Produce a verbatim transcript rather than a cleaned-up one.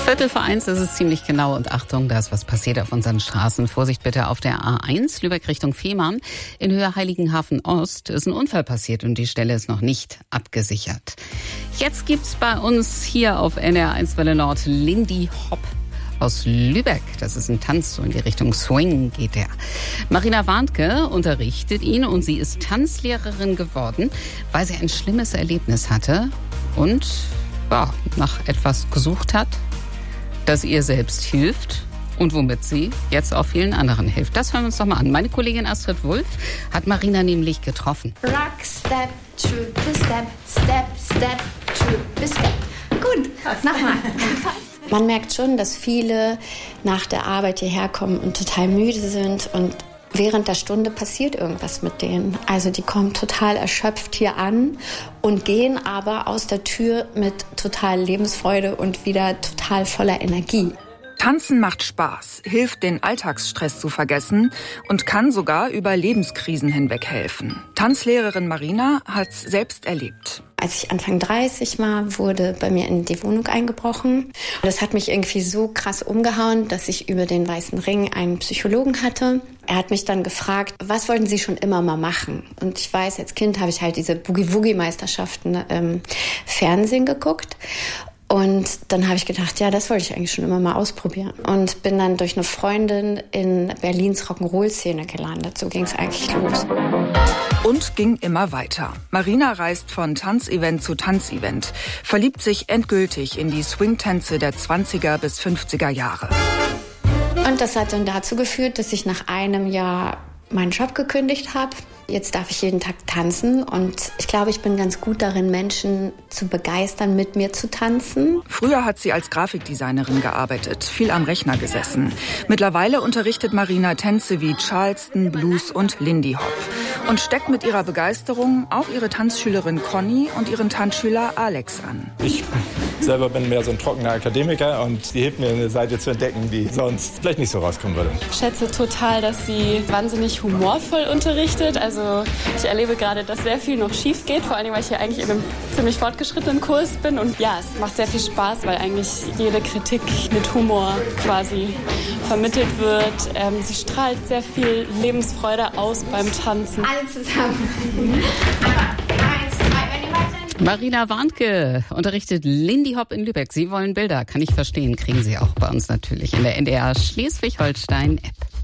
Viertel vor eins ist es ziemlich genau und Achtung, da ist was passiert auf unseren Straßen. Vorsicht bitte auf der A eins, Lübeck Richtung Fehmarn. In Höhe Heiligenhafen Ost ist ein Unfall passiert und die Stelle ist noch nicht abgesichert. Jetzt gibt's bei uns hier auf N R eins Welle Nord Lindy Hop aus Lübeck. Das ist ein Tanz, so in die Richtung Swing geht er. Marina Warnke unterrichtet ihn und sie ist Tanzlehrerin geworden, weil sie ein schlimmes Erlebnis hatte und ja, nach etwas gesucht hat, das ihr selbst hilft und womit sie jetzt auch vielen anderen hilft. Das hören wir uns doch mal an. Meine Kollegin Astrid Wulff hat Marina nämlich getroffen. Rock, step, triple step, step, step, triple step. Gut, nochmal. Man merkt schon, dass viele nach der Arbeit hierher kommen und total müde sind und während der Stunde passiert irgendwas mit denen. Also die kommen total erschöpft hier an und gehen aber aus der Tür mit total Lebensfreude und wieder total voller Energie. Tanzen macht Spaß, hilft, den Alltagsstress zu vergessen und kann sogar über Lebenskrisen hinweg helfen. Tanzlehrerin Marina hat's selbst erlebt. Als ich Anfang dreißig war, wurde bei mir in die Wohnung eingebrochen. Das hat mich irgendwie so krass umgehauen, dass ich über den Weißen Ring einen Psychologen hatte. Er hat mich dann gefragt, was wollten Sie schon immer mal machen? Und ich weiß, als Kind habe ich halt diese Boogie-Woogie-Meisterschaften im Fernsehen geguckt. Und dann habe ich gedacht, ja, das wollte ich eigentlich schon immer mal ausprobieren. Und bin dann durch eine Freundin in Berlins Rock'n'Roll-Szene gelandet. So ging es eigentlich los. Und ging immer weiter. Marina reist von Tanzevent zu Tanzevent, verliebt sich endgültig in die Swing-Tänze der zwanziger bis fünfziger Jahre. Und das hat dann dazu geführt, dass ich nach einem Jahr meinen Job gekündigt habe. Jetzt darf ich jeden Tag tanzen und ich glaube, ich bin ganz gut darin, Menschen zu begeistern, mit mir zu tanzen. Früher hat sie als Grafikdesignerin gearbeitet, viel am Rechner gesessen. Mittlerweile unterrichtet Marina Tänze wie Charleston, Blues und Lindy Hop und steckt mit ihrer Begeisterung auch ihre Tanzschülerin Conny und ihren Tanzschüler Alex an. Ich selber bin mehr so ein trockener Akademiker und sie hilft mir, eine Seite zu entdecken, die sonst vielleicht nicht so rauskommen würde. Ich schätze total, dass sie wahnsinnig humorvoll unterrichtet. Also ich erlebe gerade, dass sehr viel noch schief geht, vor allem, weil ich hier eigentlich in einem ziemlich fortgeschrittenen Kurs bin. Und ja, es macht sehr viel Spaß, weil eigentlich jede Kritik mit Humor quasi vermittelt wird. Ähm, sie strahlt sehr viel Lebensfreude aus beim Tanzen. Alle zusammen. Marina Warnke unterrichtet Lindy Hop in Lübeck. Sie wollen Bilder, kann ich verstehen, kriegen Sie auch bei uns natürlich in der N D R Schleswig-Holstein-App.